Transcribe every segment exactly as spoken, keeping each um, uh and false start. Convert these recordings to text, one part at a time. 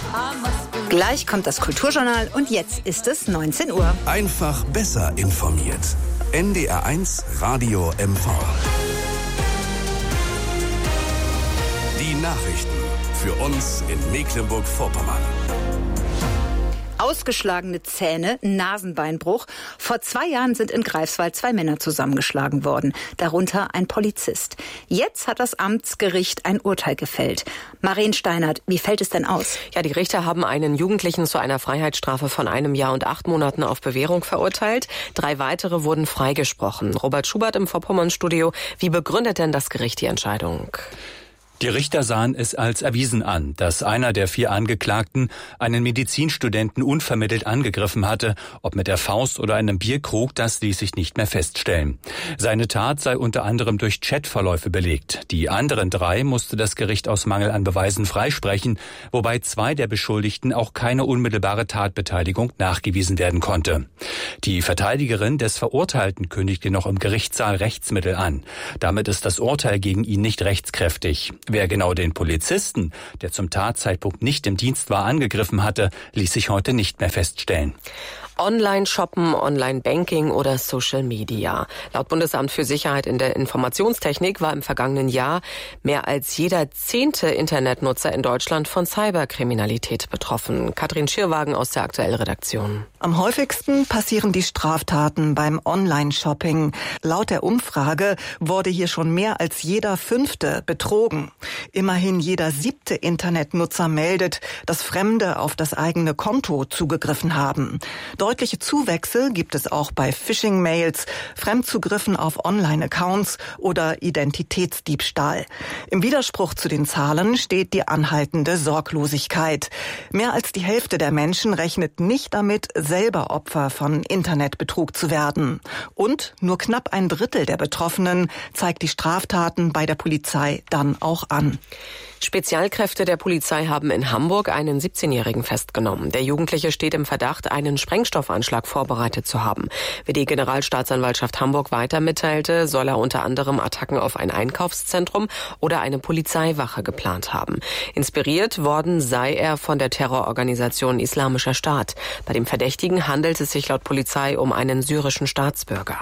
Gleich kommt das Kulturjournal und jetzt ist es neunzehn Uhr. Einfach besser informiert. N D R eins Radio M V. Die Nachrichten für uns in Mecklenburg-Vorpommern. Ausgeschlagene Zähne, Nasenbeinbruch. Vor zwei Jahren sind in Greifswald zwei Männer zusammengeschlagen worden, darunter ein Polizist. Jetzt hat das Amtsgericht ein Urteil gefällt. Maren Steinert, wie fällt es denn aus? Ja, die Richter haben einen Jugendlichen zu einer Freiheitsstrafe von einem Jahr und acht Monaten auf Bewährung verurteilt. Drei weitere wurden freigesprochen. Robert Schubert im Vorpommern-Studio. Wie begründet denn das Gericht die Entscheidung? Die Richter sahen es als erwiesen an, dass einer der vier Angeklagten einen Medizinstudenten unvermittelt angegriffen hatte. Ob mit der Faust oder einem Bierkrug, das ließ sich nicht mehr feststellen. Seine Tat sei unter anderem durch Chatverläufe belegt. Die anderen drei musste das Gericht aus Mangel an Beweisen freisprechen, wobei zwei der Beschuldigten auch keine unmittelbare Tatbeteiligung nachgewiesen werden konnte. Die Verteidigerin des Verurteilten kündigte noch im Gerichtssaal Rechtsmittel an. Damit ist das Urteil gegen ihn nicht rechtskräftig. Wer genau den Polizisten, der zum Tatzeitpunkt nicht im Dienst war, angegriffen hatte, ließ sich heute nicht mehr feststellen. Online-Shoppen, Online-Banking oder Social Media. Laut Bundesamt für Sicherheit in der Informationstechnik war im vergangenen Jahr mehr als jeder zehnte Internetnutzer in Deutschland von Cyberkriminalität betroffen. Katrin Schierwagen aus der aktuellen Redaktion. Am häufigsten passieren die Straftaten beim Online-Shopping. Laut der Umfrage wurde hier schon mehr als jeder Fünfte betrogen. Immerhin jeder siebte Internetnutzer meldet, dass Fremde auf das eigene Konto zugegriffen haben. Deutliche Zuwächse gibt es auch bei Phishing-Mails, Fremdzugriffen auf Online-Accounts oder Identitätsdiebstahl. Im Widerspruch zu den Zahlen steht die anhaltende Sorglosigkeit. Mehr als die Hälfte der Menschen rechnet nicht damit, selber Opfer von Internetbetrug zu werden. Und nur knapp ein Drittel der Betroffenen zeigt die Straftaten bei der Polizei dann auch an. Spezialkräfte der Polizei haben in Hamburg einen siebzehnjährigen festgenommen. Der Jugendliche steht im Verdacht, einen Sprengstoffanschlag vorbereitet zu haben. Wie die Generalstaatsanwaltschaft Hamburg weiter mitteilte, soll er unter anderem Attacken auf ein Einkaufszentrum oder eine Polizeiwache geplant haben. Inspiriert worden sei er von der Terrororganisation Islamischer Staat. Bei dem Verdächtigen handelt es sich laut Polizei um einen syrischen Staatsbürger.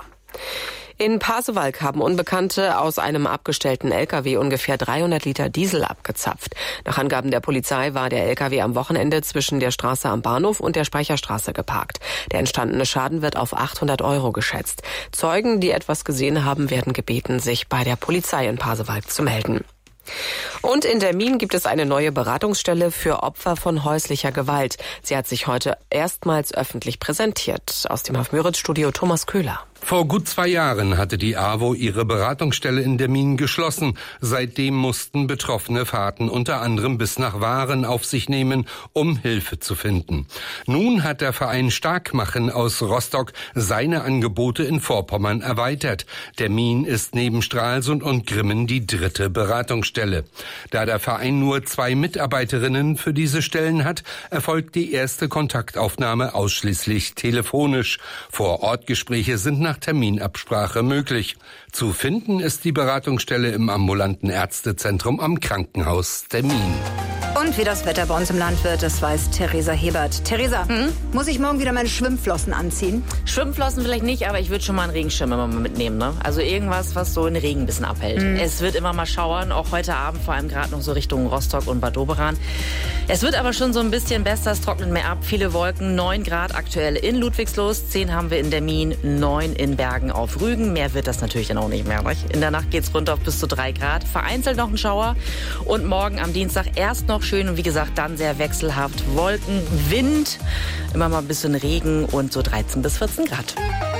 In Pasewalk haben Unbekannte aus einem abgestellten L K W ungefähr dreihundert Liter Diesel abgezapft. Nach Angaben der Polizei war der L K W am Wochenende zwischen der Straße am Bahnhof und der Speicherstraße geparkt. Der entstandene Schaden wird auf achthundert Euro geschätzt. Zeugen, die etwas gesehen haben, werden gebeten, sich bei der Polizei in Pasewalk zu melden. Und in Dermin gibt es eine neue Beratungsstelle für Opfer von häuslicher Gewalt. Sie hat sich heute erstmals öffentlich präsentiert. Aus dem Hofmüritz-Studio Thomas Köhler. Vor gut zwei Jahren hatte die A W O ihre Beratungsstelle in Dermin geschlossen. Seitdem mussten Betroffene Fahrten unter anderem bis nach Waren auf sich nehmen, um Hilfe zu finden. Nun hat der Verein Starkmachen aus Rostock seine Angebote in Vorpommern erweitert. Dermin ist neben Stralsund und Grimmen die dritte Beratungsstelle. Da der Verein nur zwei Mitarbeiterinnen für diese Stellen hat, erfolgt die erste Kontaktaufnahme ausschließlich telefonisch. Vor-Ort-Gespräche sind nach Terminabsprache möglich. Zu finden ist die Beratungsstelle im ambulanten Ärztezentrum am Krankenhaus Dermin. Und wie das Wetter bei uns im Land wird, das weiß Theresa Hebert. Theresa, hm? muss ich morgen wieder meine Schwimmflossen anziehen? Schwimmflossen vielleicht nicht, aber ich würde schon mal einen Regenschirm immer mal mitnehmen. Ne? Also irgendwas, was so den Regen ein bisschen abhält. Mhm. Es wird immer mal schauern, auch heute Abend, vor allem gerade noch so Richtung Rostock und Bad Doberan. Es wird aber schon so ein bisschen besser, es trocknet mehr ab. Viele Wolken, neun Grad aktuell in Ludwigsloos, zehn haben wir in Dermin, neun in Bergen auf Rügen. Mehr wird das natürlich dann auch nicht mehr. Nicht? In der Nacht geht es runter auf bis zu drei Grad. Vereinzelt noch ein Schauer. Und morgen am Dienstag erst noch schön und wie gesagt dann sehr wechselhaft. Wolken, Wind, immer mal ein bisschen Regen und so dreizehn bis vierzehn Grad.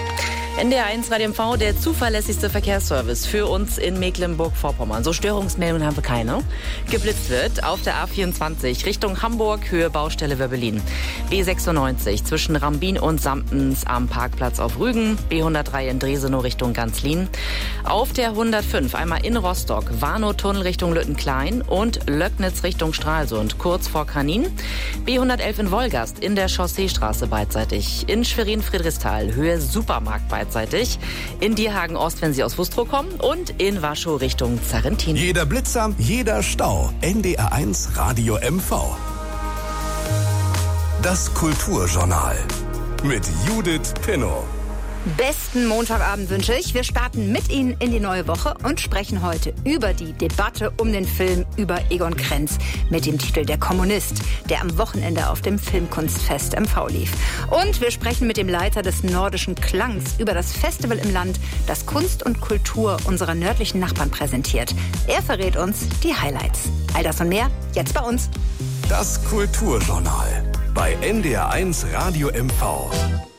N D R eins Radio M V, der zuverlässigste Verkehrsservice für uns in Mecklenburg-Vorpommern. So Störungsmeldungen haben wir keine. Geblitzt wird auf der A vierundzwanzig Richtung Hamburg, Höhe Baustelle Wöbbelin. B sechsundneunzig zwischen Rambin und Samptens am Parkplatz auf Rügen. B hundertdrei in Dresenow Richtung Ganzlin. Auf der hundertfünf einmal in Rostock, Warnow-Tunnel Richtung Lüttenklein und Löcknitz Richtung Stralsund, kurz vor Kranin. B hundertelf in Wolgast in der Chausseestraße beidseitig. In Schwerin-Friedrichsthal, Höhe Supermarkt beidseitig. In Dierhagen Ost, wenn Sie aus Wustrow kommen, und in Warschau Richtung Zarrentin. Jeder Blitzer, jeder Stau. N D R eins Radio M V. Das Kulturjournal mit Judith Pinnow. Besten Montagabend wünsche ich. Wir starten mit Ihnen in die neue Woche und sprechen heute über die Debatte um den Film über Egon Krenz mit dem Titel Der Kommunist, der am Wochenende auf dem Filmkunstfest M V lief. Und wir sprechen mit dem Leiter des Nordischen Klangs über das Festival im Land, das Kunst und Kultur unserer nördlichen Nachbarn präsentiert. Er verrät uns die Highlights. All das und mehr jetzt bei uns. Das Kulturjournal bei N D R eins Radio M V.